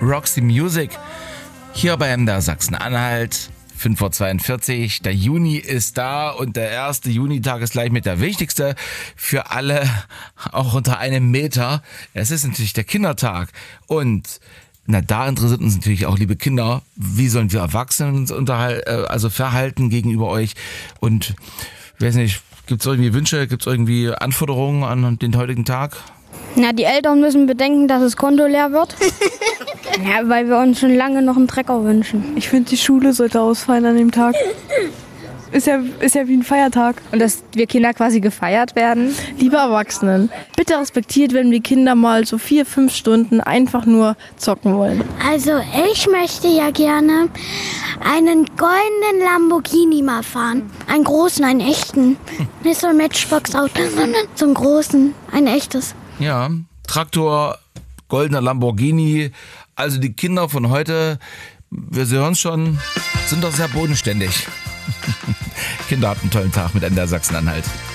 Roxy Music. Hier bei MDR Sachsen-Anhalt, 5:42 Uhr. Der Juni ist da und der erste Junitag ist gleich mit der wichtigste für alle, auch unter einem Meter. Es ist natürlich der Kindertag und da interessiert uns natürlich auch, liebe Kinder, wie sollen wir Erwachsenen uns verhalten gegenüber euch und ich weiß nicht, gibt es irgendwie Wünsche, gibt es irgendwie Anforderungen an den heutigen Tag? Na, die Eltern müssen bedenken, dass das Konto leer wird. Ja, weil wir uns schon lange noch einen Trecker wünschen. Ich finde, die Schule sollte ausfallen an dem Tag. Ist ja wie ein Feiertag. Und dass wir Kinder quasi gefeiert werden. Liebe Erwachsenen, bitte respektiert, wenn wir Kinder mal so 4-5 Stunden einfach nur zocken wollen. Also ich möchte ja gerne einen goldenen Lamborghini mal fahren. Einen großen, einen echten. Nicht so ein Matchbox-Auto, sondern so einen großen, ein echtes. Ja, Traktor, goldener Lamborghini. Also die Kinder von heute, wir hören schon, sind doch sehr bodenständig. Kinder, habt einen tollen Tag mit MDR Sachsen-Anhalt.